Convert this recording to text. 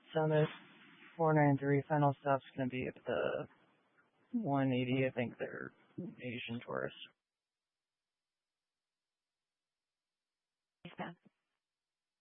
Summit 493. Final stop's gonna be at the 180. I think they're Asian tourists.